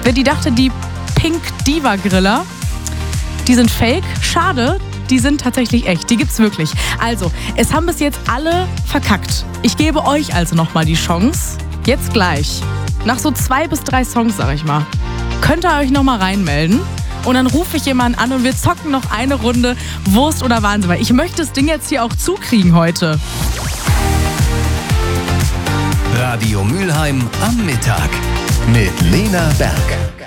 Wer die dachte, die Pink Diva Griller, die sind fake, schade, die sind tatsächlich echt, die gibt's wirklich. Also, es haben bis jetzt alle verkackt. Ich gebe euch also nochmal die Chance, jetzt gleich, nach so 2 bis 3 Songs, sag ich mal, könnt ihr euch nochmal reinmelden. Und dann rufe ich jemanden an und wir zocken noch eine Runde Wurst oder Wahnsinn. Weil ich möchte das Ding jetzt hier auch zukriegen heute. Radio Mülheim am Mittag mit Lena Berg.